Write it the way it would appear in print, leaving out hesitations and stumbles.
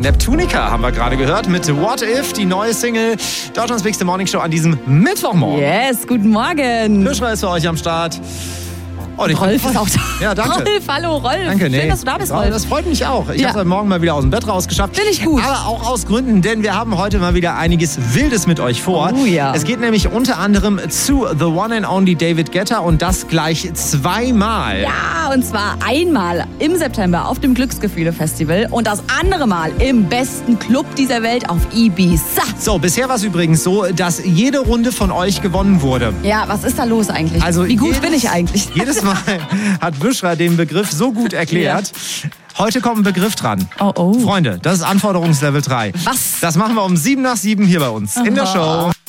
Neptunica haben wir gerade gehört mit What If, die neue Single. Deutschlands Bigste Morning Show an diesem Mittwochmorgen. Yes, guten Morgen. Fischler ist für euch am Start. Oh, Rolf ist auch da. Ja, danke. Rolf, hallo Rolf. Danke, Schön, dass du da bist, Rolf. Das freut mich auch. Ich Ja. habe heute Morgen mal wieder aus dem Bett rausgeschafft. Finde ich gut. Aber auch aus Gründen, denn wir haben heute mal wieder einiges Wildes mit euch vor. Oh ja. Es geht nämlich unter anderem zu The One and Only David Guetta und das gleich zweimal. Ja, und zwar einmal im September auf dem Glücksgefühle-Festival und das andere Mal im besten Club dieser Welt auf Ibiza. So, bisher war es übrigens so, dass jede Runde von euch gewonnen wurde. Ja, was ist da los eigentlich? Also Wie gut bin ich eigentlich? Jedes Mal hat Büschra den Begriff so gut erklärt. Heute kommt ein Begriff dran. Oh. Freunde, das ist Anforderungslevel 3. Was? Das machen wir um 7 nach 7 hier bei uns in der Show.